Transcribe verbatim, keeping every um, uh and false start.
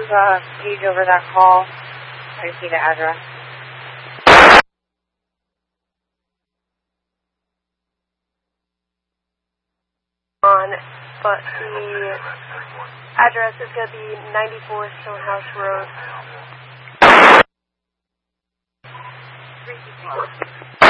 uh, page over that call. I see the address. On, but the address is going to be ninety-four Stonehouse Road.